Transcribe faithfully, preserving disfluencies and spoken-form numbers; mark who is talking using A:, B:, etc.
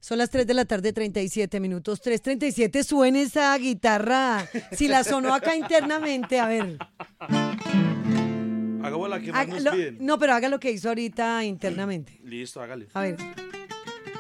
A: Son las tres de la tarde, treinta y siete minutos. tres treinta y siete, suene esa guitarra. Si la sonó acá internamente, a ver.
B: Hagamos la que más
A: Haga-
B: nos
A: lo-
B: piden.
A: no, pero haga lo que hizo ahorita internamente.
B: Listo, hágale.
A: A ver.